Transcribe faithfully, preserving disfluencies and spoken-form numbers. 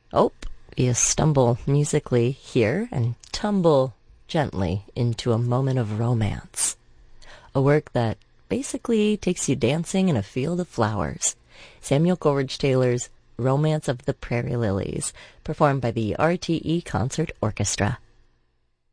Oh, you stumble musically here and tumble gently into a moment of romance. A work that basically takes you dancing in a field of flowers. Samuel Coleridge Taylor's Romance of the Prairie Lilies, performed by the R T E Concert Orchestra.